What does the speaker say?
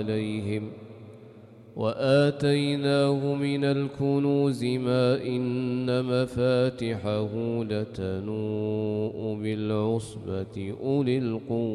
عليهم وآتيناه من الكنوز ما إن مفاتحه لتنوء بالعصبة أولي القوة